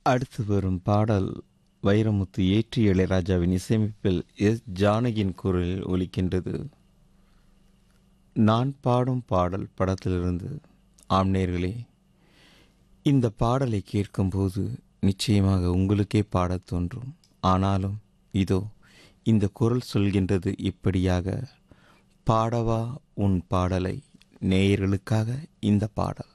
அடுத்து வரும் பாடல் வைரமுத்து ஏற்றி இளையராஜாவின் இசையமைப்பில் எஸ் ஜானகியின் குரலில் ஒலிக்கின்றது. நான் பாடும் பாடல் படத்திலிருந்து. ஆம் நேயர்களே, இந்த பாடலை கேட்கும்போது நிச்சயமாக உங்களுக்கே பாடத் தோன்றும். ஆனாலும் இதோ இந்த குரல் சொல்கின்றது இப்படியாக: பாடவா உன் பாடலை. நேயர்களுக்காக இந்த பாடல்.